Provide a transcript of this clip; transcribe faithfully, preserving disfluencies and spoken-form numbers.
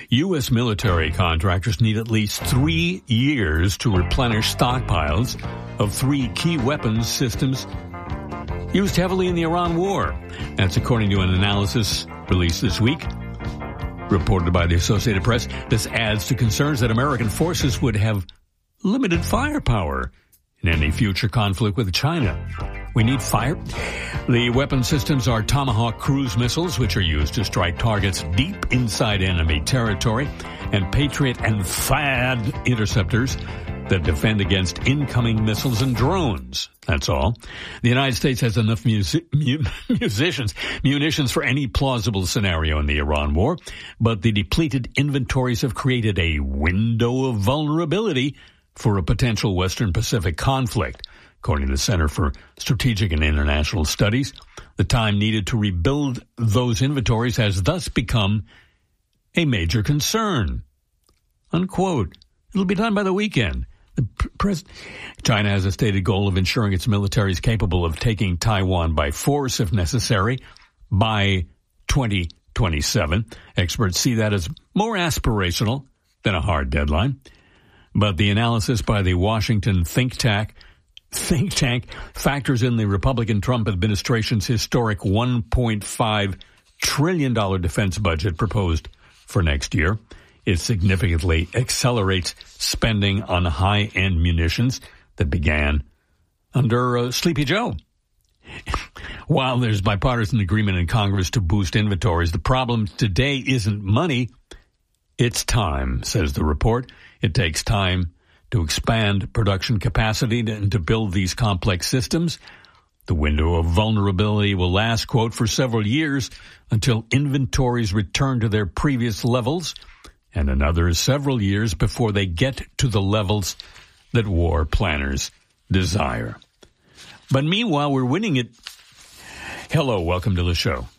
U S military contractors need at least three years to replenish stockpiles of three key weapons systems used heavily in the Iran war. That's according to an analysis released this week, reported by the Associated Press. This adds to concerns that American forces would have limited firepower in any future conflict with China. We need fire. The weapon systems are Tomahawk cruise missiles, which are used to strike targets deep inside enemy territory, and Patriot and THAAD interceptors that defend against incoming missiles and drones. That's all. The United States has enough music, mu- musicians, munitions for any plausible scenario in the Iran war, but the depleted inventories have created a window of vulnerability for a potential Western Pacific conflict. According to the Center for Strategic and International Studies, the time needed to rebuild those inventories has thus become a major concern. Unquote. It'll be done by the weekend. The pres- China has a stated goal of ensuring its military is capable of taking Taiwan by force if necessary by twenty twenty-seven. Experts see that as more aspirational than a hard deadline. But the analysis by the Washington think tank think tank factors in the Republican Trump administration's historic one point five trillion dollars defense budget proposed for next year. It significantly accelerates spending on high-end munitions that began under uh, Sleepy Joe. While there's bipartisan agreement in Congress to boost inventories, the problem today isn't money, it's time, says the report. It takes time to expand production capacity and to build these complex systems. The window of vulnerability will last, quote, for several years until inventories return to their previous levels, and another several years before they get to the levels that war planners desire. But meanwhile, we're winning it. Hello, welcome to the show.